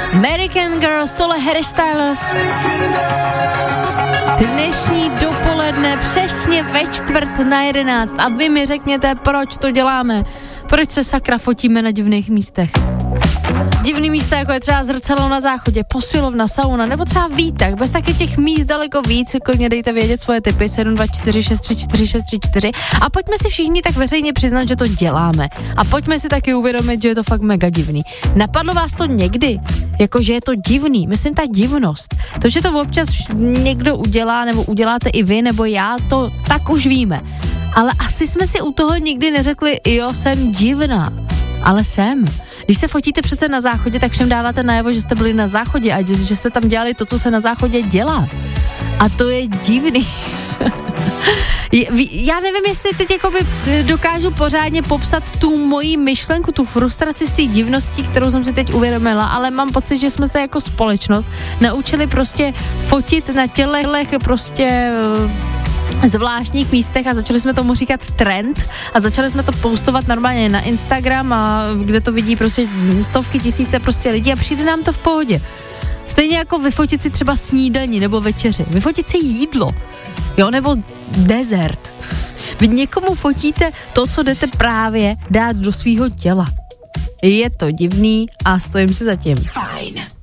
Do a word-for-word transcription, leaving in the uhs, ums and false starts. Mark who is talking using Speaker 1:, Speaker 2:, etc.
Speaker 1: American Girls, tohle Harry Styles. Dnešní dopoledne přesně ve čtvrt na jedenáct. A vy mi řekněte, proč to děláme. Proč se sakra fotíme na divných místech. Divný místa, jako je třeba zrcadlo na záchodě, posilovna, sauna, nebo třeba výtah. Bez taky těch míst daleko víc, klidně dejte vědět svoje tipy sedm dva čtyři šest tři čtyři šest tři čtyři a pojďme si všichni tak veřejně přiznat, že to děláme. A pojďme si taky uvědomit, že je to fakt mega divný. Napadlo vás to někdy? Jako, že je to divný, myslím ta divnost. To, že to občas někdo udělá, nebo uděláte i vy, nebo já, to tak už víme. Ale asi jsme si u toho nikdy neřekli, jo, jsem divná. Ale jsem. Když se fotíte přece na záchodě, tak všem dáváte najevo, že jste byli na záchodě a že jste tam dělali to, co se na záchodě dělá. A to je divný. Já nevím, jestli teď jakoby dokážu pořádně popsat tu moji myšlenku, tu frustraci z té divnosti, kterou jsem si teď uvědomila, ale mám pocit, že jsme se jako společnost naučili prostě fotit na tělech prostě zvláštních místech a začali jsme tomu říkat trend a začali jsme to postovat normálně na Instagram a kde to vidí prostě stovky tisíce prostě lidí a přijde nám to v pohodě. Stejně jako vyfotit si třeba snídani nebo večeři, vyfotit si jídlo, jo, nebo dezert. Vy někomu fotíte to, co jdete právě dát do svýho těla. Je to divný a stojím si za tím. Fajn.